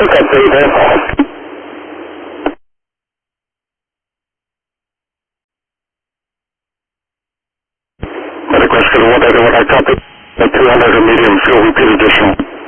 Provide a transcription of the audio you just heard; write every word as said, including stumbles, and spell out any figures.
that's able. Medic rescue one eight one, I copy. The two hundred medium fuel repeat additional.